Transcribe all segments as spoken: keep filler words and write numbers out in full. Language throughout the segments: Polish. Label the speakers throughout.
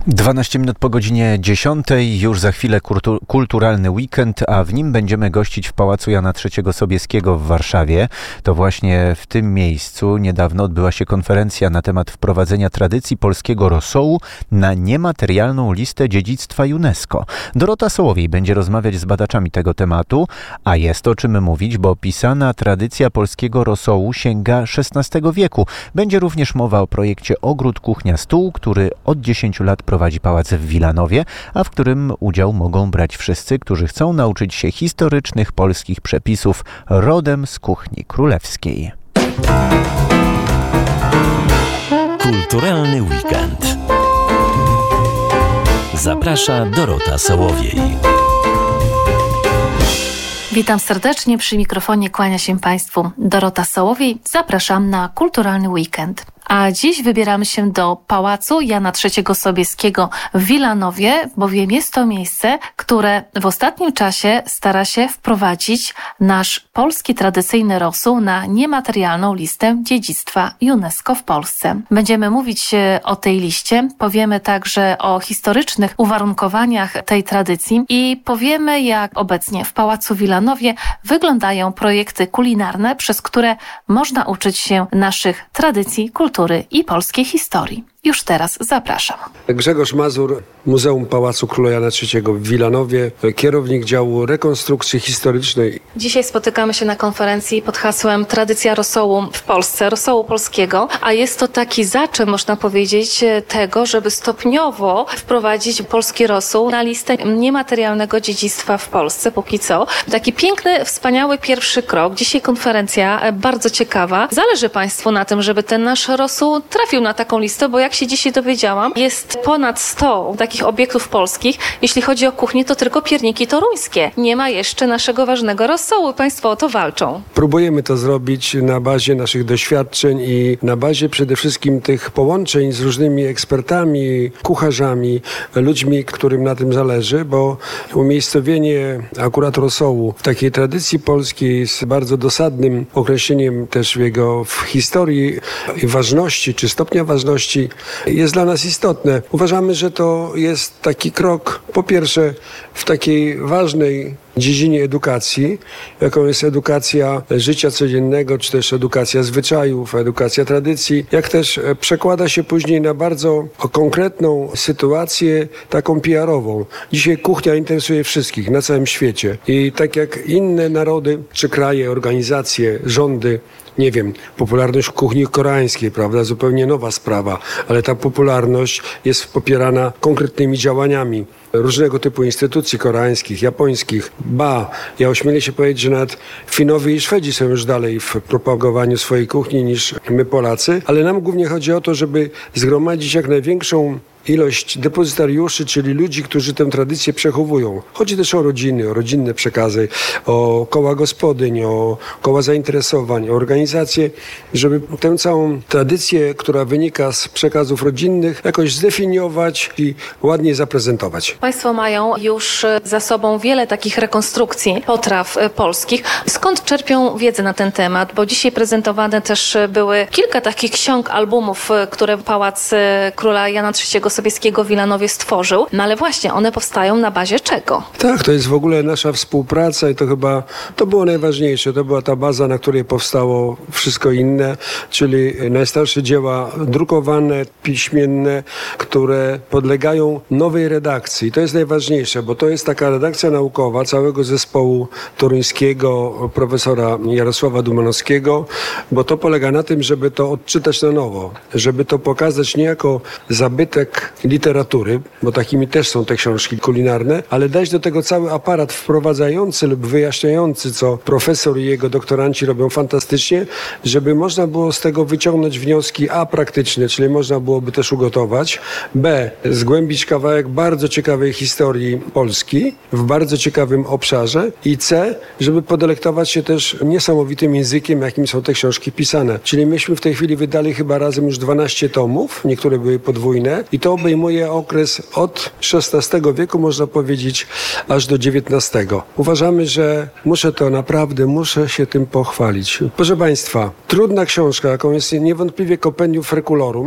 Speaker 1: dwanaście minut po godzinie dziesiątej, już za chwilę kultu- kulturalny weekend, a w nim będziemy gościć w Pałacu Jana trzeciego Sobieskiego w Warszawie. To właśnie w tym miejscu niedawno odbyła się konferencja na temat wprowadzenia tradycji polskiego rosołu na niematerialną listę dziedzictwa UNESCO. Dorota Sołowiej będzie rozmawiać z badaczami tego tematu, a jest o czym mówić, bo pisana tradycja polskiego rosołu sięga szesnastego wieku. Będzie również mowa o projekcie Ogród Kuchnia Stół, który od dziesięciu lat prowadzi pałac w Wilanowie, a w którym udział mogą brać wszyscy, którzy chcą nauczyć się historycznych polskich przepisów rodem z kuchni królewskiej.
Speaker 2: Kulturalny weekend. Zaprasza Dorota Sołowiej.
Speaker 3: Witam serdecznie, przy mikrofonie kłania się Państwu Dorota Sołowiej. Zapraszam na kulturalny weekend. A dziś wybieramy się do Pałacu Jana trzeciego Sobieskiego w Wilanowie, bowiem jest to miejsce, które w ostatnim czasie stara się wprowadzić nasz polski tradycyjny rosół na niematerialną listę dziedzictwa UNESCO w Polsce. Będziemy mówić o tej liście, powiemy także o historycznych uwarunkowaniach tej tradycji i powiemy, jak obecnie w Pałacu w Wilanowie wyglądają projekty kulinarne, przez które można uczyć się naszych tradycji, kultury i polskiej historii. Już teraz zapraszam.
Speaker 4: Grzegorz Mazur, Muzeum Pałacu Króla Jana trzeciego w Wilanowie, kierownik działu rekonstrukcji historycznej.
Speaker 3: Dzisiaj spotykamy się na konferencji pod hasłem Tradycja rosołu w Polsce, rosołu polskiego, a jest to taki zaczyn, można powiedzieć, tego, żeby stopniowo wprowadzić polski rosół na listę niematerialnego dziedzictwa w Polsce, póki co. Taki piękny, wspaniały pierwszy krok. Dzisiaj konferencja bardzo ciekawa. Zależy Państwu na tym, żeby ten nasz rosół trafił na taką listę, bo jak Jak się dzisiaj dowiedziałam, jest ponad sto takich obiektów polskich. Jeśli chodzi o kuchnię, to tylko pierniki toruńskie. Nie ma jeszcze naszego ważnego rosołu. Państwo o to walczą.
Speaker 4: Próbujemy to zrobić na bazie naszych doświadczeń i na bazie przede wszystkim tych połączeń z różnymi ekspertami, kucharzami, ludźmi, którym na tym zależy, bo umiejscowienie akurat rosołu w takiej tradycji polskiej z bardzo dosadnym określeniem też jego w historii i ważności, czy stopnia ważności jest dla nas istotne. Uważamy, że to jest taki krok, po pierwsze, w takiej ważnej dziedzinie edukacji, jaką jest edukacja życia codziennego, czy też edukacja zwyczajów, edukacja tradycji, jak też przekłada się później na bardzo konkretną sytuację, taką P R-ową. Dzisiaj kuchnia interesuje wszystkich na całym świecie i tak jak inne narody, czy kraje, organizacje, rządy, nie wiem, popularność kuchni koreańskiej, prawda, zupełnie nowa sprawa, ale ta popularność jest popierana konkretnymi działaniami różnego typu instytucji koreańskich, japońskich. Ba, ja ośmielę się powiedzieć, że nawet Finowie i Szwedzi są już dalej w propagowaniu swojej kuchni niż my Polacy, ale nam głównie chodzi o to, żeby zgromadzić jak największą ilość depozytariuszy, czyli ludzi, którzy tę tradycję przechowują. Chodzi też o rodziny, o rodzinne przekazy, o koła gospodyń, o koła zainteresowań, o organizacje, żeby tę całą tradycję, która wynika z przekazów rodzinnych, jakoś zdefiniować i ładnie zaprezentować.
Speaker 3: Państwo mają już za sobą wiele takich rekonstrukcji potraw polskich. Skąd czerpią wiedzę na ten temat? Bo dzisiaj prezentowane też były kilka takich ksiąg, albumów, które Pałac Króla Jana trzeciego Sobieskiego w Wilanowie stworzył. No ale właśnie, one powstają na bazie czego?
Speaker 4: Tak, to jest w ogóle nasza współpraca i to chyba, to było najważniejsze. To była ta baza, na której powstało wszystko inne, czyli najstarsze dzieła drukowane, piśmienne, które podlegają nowej redakcji. I to jest najważniejsze, bo to jest taka redakcja naukowa całego zespołu toruńskiego, profesora Jarosława Dumanowskiego, bo to polega na tym, żeby to odczytać na nowo, żeby to pokazać nie jako zabytek literatury, bo takimi też są te książki kulinarne, ale dać do tego cały aparat wprowadzający lub wyjaśniający, co profesor i jego doktoranci robią fantastycznie, żeby można było z tego wyciągnąć wnioski A praktyczne, czyli można byłoby też ugotować, B zgłębić kawałek bardzo ciekawej historii Polski w bardzo ciekawym obszarze i C, żeby podelektować się też niesamowitym językiem, jakim są te książki pisane. Czyli myśmy w tej chwili wydali chyba razem już dwanaście tomów, niektóre były podwójne i to obejmuje okres od szesnastego wieku, można powiedzieć, aż do dziewiętnastego. Uważamy, że muszę to naprawdę, muszę się tym pochwalić. Proszę Państwa, trudna książka, jaką jest niewątpliwie Compendium Freculorum,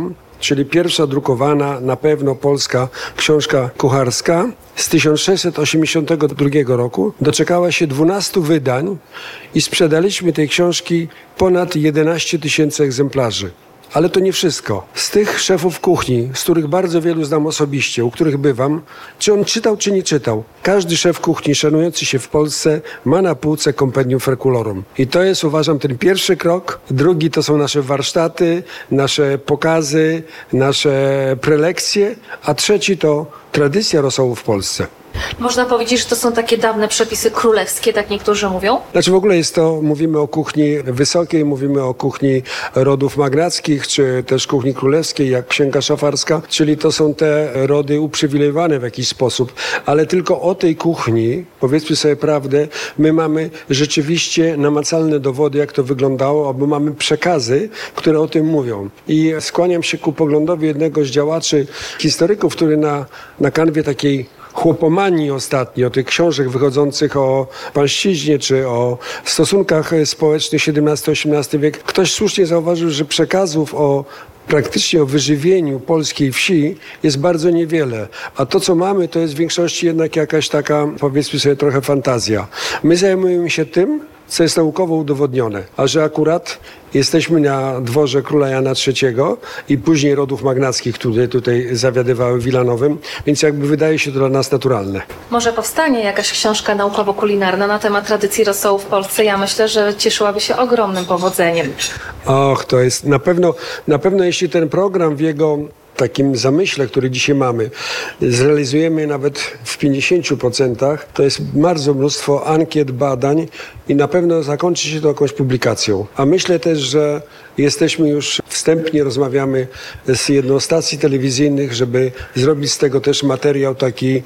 Speaker 4: czyli pierwsza drukowana, na pewno polska książka kucharska z tysiąc sześćset osiemdziesiątego drugiego roku. Doczekała się dwunastu wydań i sprzedaliśmy tej książki ponad jedenaście tysięcy egzemplarzy. Ale to nie wszystko. Z tych szefów kuchni, z których bardzo wielu znam osobiście, u których bywam, czy on czytał, czy nie czytał, każdy szef kuchni szanujący się w Polsce ma na półce Compendium Ferculorum. I to jest, uważam, ten pierwszy krok. Drugi to są nasze warsztaty, nasze pokazy, nasze prelekcje, a trzeci to tradycja rosołu w Polsce.
Speaker 3: Można powiedzieć, że to są takie dawne przepisy królewskie, tak niektórzy mówią?
Speaker 4: Znaczy w ogóle jest to, mówimy o kuchni wysokiej, mówimy o kuchni rodów magnackich, czy też kuchni królewskiej, jak księga szafarska, czyli to są te rody uprzywilejowane w jakiś sposób, ale tylko o tej kuchni, powiedzmy sobie prawdę, my mamy rzeczywiście namacalne dowody, jak to wyglądało, albo mamy przekazy, które o tym mówią. I skłaniam się ku poglądowi jednego z działaczy, historyków, który na, na kanwie takiej chłopomanii ostatnio, tych książek wychodzących o pańszczyźnie czy o stosunkach społecznych siedemnasty osiemnasty wiek, ktoś słusznie zauważył, że przekazów o praktycznie o wyżywieniu polskiej wsi jest bardzo niewiele. A to, co mamy, to jest w większości jednak jakaś taka, powiedzmy sobie, trochę fantazja. My zajmujemy się tym, co jest naukowo udowodnione, a że akurat jesteśmy na dworze króla Jana trzeciego i później rodów magnackich, które tutaj zawiadywały Wilanowym, więc jakby wydaje się to dla nas naturalne.
Speaker 3: Może powstanie jakaś książka naukowo-kulinarna na temat tradycji rosołu w Polsce. Ja myślę, że cieszyłaby się ogromnym powodzeniem.
Speaker 4: Och, to jest na pewno, na pewno jeśli ten program w jego takim zamyśle, który dzisiaj mamy, zrealizujemy nawet w pięćdziesięciu procentach, to jest bardzo mnóstwo ankiet, badań i na pewno zakończy się to jakąś publikacją. A myślę też, że jesteśmy już, wstępnie rozmawiamy z jedną z stacji telewizyjnych, żeby zrobić z tego też materiał taki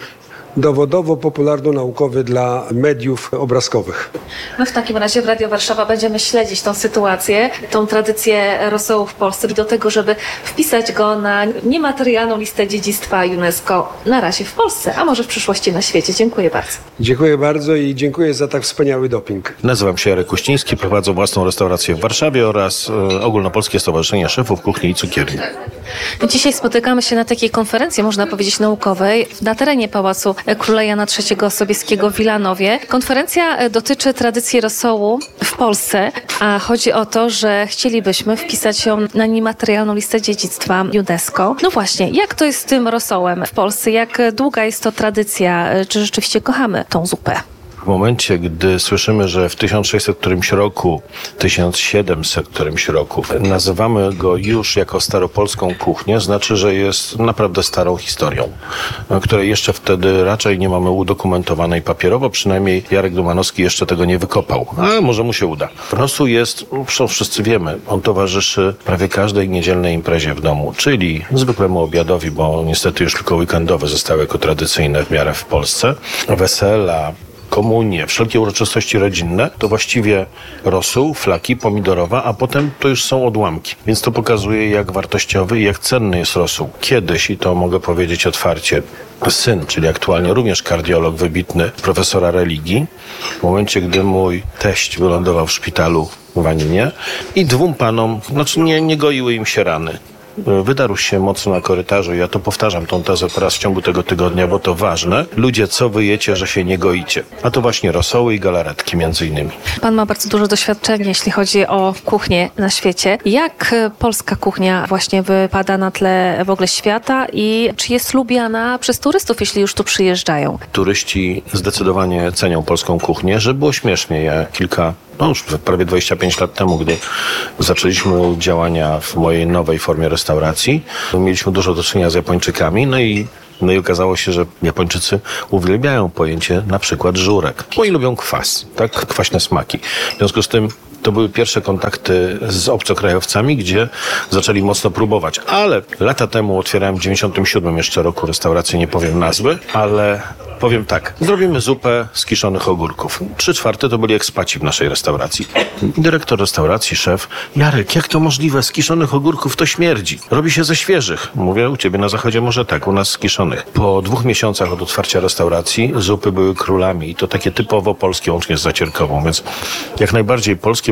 Speaker 4: dowodowo-popularno-naukowy dla mediów obrazkowych.
Speaker 3: My w takim razie w Radio Warszawa będziemy śledzić tą sytuację, tą tradycję rosołu w Polsce do tego, żeby wpisać go na niematerialną listę dziedzictwa UNESCO na razie w Polsce, a może w przyszłości na świecie. Dziękuję bardzo.
Speaker 4: Dziękuję bardzo i dziękuję za tak wspaniały doping.
Speaker 5: Nazywam się Jarek Kuściński, prowadzę własną restaurację w Warszawie oraz e, Ogólnopolskie Stowarzyszenie Szefów Kuchni i Cukierni.
Speaker 3: Dzisiaj spotykamy się na takiej konferencji, można powiedzieć naukowej, na terenie Pałacu Króla Jana trzeciego Sobieskiego w Wilanowie. Konferencja dotyczy tradycji rosołu w Polsce, a chodzi o to, że chcielibyśmy wpisać ją na niematerialną listę dziedzictwa UNESCO. No właśnie, jak to jest z tym rosołem w Polsce? Jak długa jest to tradycja? Czy rzeczywiście kochamy tą zupę?
Speaker 5: W momencie, gdy słyszymy, że w tysiąc sześćset którymś roku, tysiąc siedemset którymś roku nazywamy go już jako staropolską kuchnię, znaczy, że jest naprawdę starą historią, której jeszcze wtedy raczej nie mamy udokumentowanej papierowo, przynajmniej Jarek Dumanowski jeszcze tego nie wykopał, a może mu się uda. Rosół jest, no wszyscy wiemy, on towarzyszy prawie każdej niedzielnej imprezie w domu, czyli zwykłemu obiadowi, bo niestety już tylko weekendowe zostały jako tradycyjne w miarę w Polsce, wesela, komunie, wszelkie uroczystości rodzinne, to właściwie rosół, flaki, pomidorowa, a potem to już są odłamki. Więc to pokazuje, jak wartościowy i jak cenny jest rosół. Kiedyś, i to mogę powiedzieć otwarcie, syn, czyli aktualnie również kardiolog wybitny, profesora religii, w momencie, gdy mój teść wylądował w szpitalu w Aninie i dwóm panom, znaczy nie, nie goiły im się rany. Wydarł się mocno na korytarzu. Ja to powtarzam tą tezę teraz w ciągu tego tygodnia, bo to ważne. Ludzie, co wy jecie, że się nie goicie? A to właśnie rosoły i galaretki między innymi.
Speaker 3: Pan ma bardzo duże doświadczenie, jeśli chodzi o kuchnię na świecie. Jak polska kuchnia właśnie wypada na tle w ogóle świata i czy jest lubiana przez turystów, jeśli już tu przyjeżdżają?
Speaker 5: Turyści zdecydowanie cenią polską kuchnię. Że było śmiesznie, ja kilka no już prawie dwadzieścia pięć lat temu, gdy zaczęliśmy działania w mojej nowej formie restauracji, mieliśmy dużo do czynienia z Japończykami, no i No i okazało się, że Japończycy uwielbiają pojęcie na przykład żurek, bo i lubią kwas, tak? Kwaśne smaki. W związku z tym to były pierwsze kontakty z obcokrajowcami, gdzie zaczęli mocno próbować. Ale lata temu otwierałem w dziewięćdziesiątym siódmym jeszcze roku restaurację, nie powiem nazwy, ale powiem tak, zrobimy zupę z kiszonych ogórków. Trzy czwarte to byli ekspaci w naszej restauracji. Dyrektor restauracji, szef, Jarek, jak to możliwe? Z kiszonych ogórków to śmierdzi. Robi się ze świeżych. Mówię, u ciebie na zachodzie może tak, u nas z kiszonych. Po dwóch miesiącach od otwarcia restauracji zupy były królami i to takie typowo polskie, łącznie z zacierkową, więc jak najbardziej polskie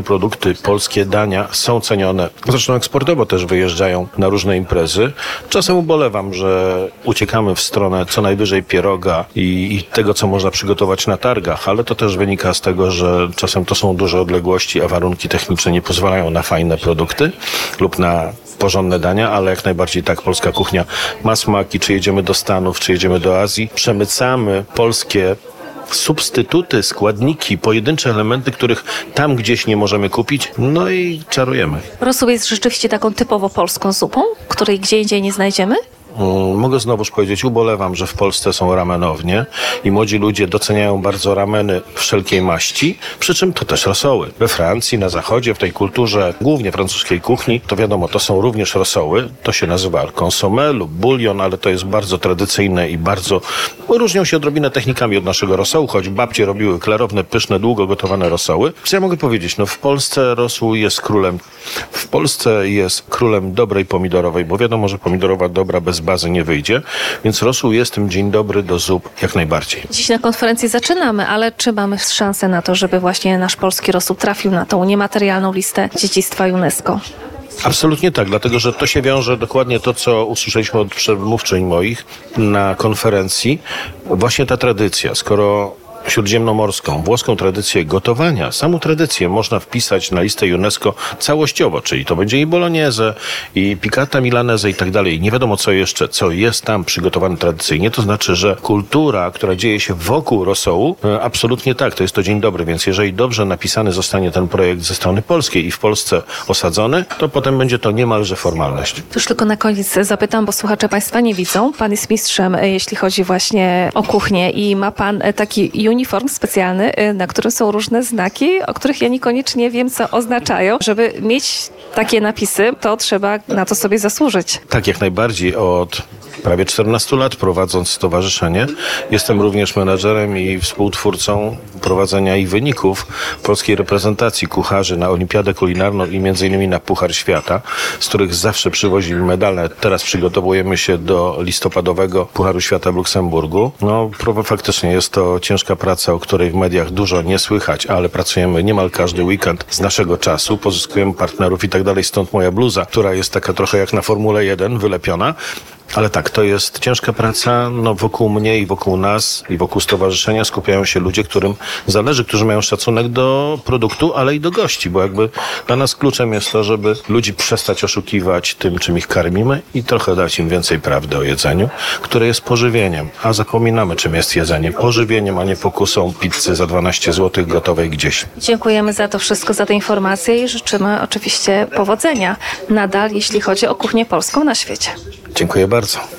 Speaker 5: produkty, polskie dania są cenione. Zresztą eksportowo też wyjeżdżają na różne imprezy. Czasem ubolewam, że uciekamy w stronę co najwyżej pieroga i, i tego, co można przygotować na targach, ale to też wynika z tego, że czasem to są duże odległości, a warunki techniczne nie pozwalają na fajne produkty lub na porządne dania, ale jak najbardziej tak, polska kuchnia ma smaki, czy jedziemy do Stanów, czy jedziemy do Azji. Przemycamy polskie substytuty, składniki, pojedyncze elementy, których tam gdzieś nie możemy kupić, no i czarujemy.
Speaker 3: Rosół jest rzeczywiście taką typowo polską zupą, której gdzie indziej nie znajdziemy?
Speaker 5: Mogę znowuż powiedzieć, ubolewam, że w Polsce są ramenownie i młodzi ludzie doceniają bardzo rameny wszelkiej maści, przy czym to też rosoły. We Francji, na zachodzie, w tej kulturze głównie francuskiej kuchni, to wiadomo, to są również rosoły. To się nazywa consommé lub bulion, ale to jest bardzo tradycyjne i bardzo... Różnią się odrobinę technikami od naszego rosołu, choć babcie robiły klarowne, pyszne, długo gotowane rosoły. Co ja mogę powiedzieć? No w Polsce rosół jest królem... W Polsce jest królem dobrej pomidorowej, bo wiadomo, że pomidorowa dobra bez bazy nie wyjdzie, więc rosół jest tym dzień dobry do zup jak najbardziej.
Speaker 3: Dziś na konferencji zaczynamy, ale czy mamy szansę na to, żeby właśnie nasz polski rosół trafił na tą niematerialną listę dziedzictwa UNESCO?
Speaker 5: Absolutnie tak, dlatego że to się wiąże dokładnie to, co usłyszeliśmy od przedmówczyń moich na konferencji. Właśnie ta tradycja, skoro śródziemnomorską, włoską tradycję gotowania, samą tradycję można wpisać na listę UNESCO całościowo, czyli to będzie i bolognese, i piccata milanese i tak dalej. Nie wiadomo co jeszcze, co jest tam przygotowane tradycyjnie, to znaczy, że kultura, która dzieje się wokół rosołu, absolutnie tak, to jest to dzień dobry, więc jeżeli dobrze napisany zostanie ten projekt ze strony polskiej i w Polsce osadzony, to potem będzie to niemalże formalność.
Speaker 3: To już tylko na koniec zapytam, bo słuchacze Państwa nie widzą. Pan jest mistrzem, jeśli chodzi właśnie o kuchnię i ma Pan taki uniform specjalny, na którym są różne znaki, o których ja niekoniecznie wiem, co oznaczają. Żeby mieć takie napisy, to trzeba na to sobie zasłużyć.
Speaker 5: Tak, jak najbardziej. Od prawie czternastu lat prowadząc stowarzyszenie, jestem również menadżerem i współtwórcą prowadzenia i wyników polskiej reprezentacji kucharzy na Olimpiadę Kulinarną i między innymi na Puchar Świata, z których zawsze przywozimy medale. Teraz przygotowujemy się do listopadowego Pucharu Świata w Luksemburgu. No, faktycznie jest to ciężka praca, o której w mediach dużo nie słychać, ale pracujemy niemal każdy weekend z naszego czasu, pozyskujemy partnerów i tak dalej, stąd moja bluza, która jest taka trochę jak na Formule jeden wylepiona. Ale tak, to jest ciężka praca, no wokół mnie i wokół nas i wokół stowarzyszenia skupiają się ludzie, którym zależy, którzy mają szacunek do produktu, ale i do gości, bo jakby dla nas kluczem jest to, żeby ludzi przestać oszukiwać tym, czym ich karmimy i trochę dać im więcej prawdy o jedzeniu, które jest pożywieniem, a zapominamy, czym jest jedzenie. Pożywieniem, a nie pokusą pizzy za dwanaście złotych gotowej gdzieś.
Speaker 3: Dziękujemy za to wszystko, za te informacje i życzymy oczywiście powodzenia nadal, jeśli chodzi o kuchnię polską na świecie.
Speaker 5: Dziękuję bardzo.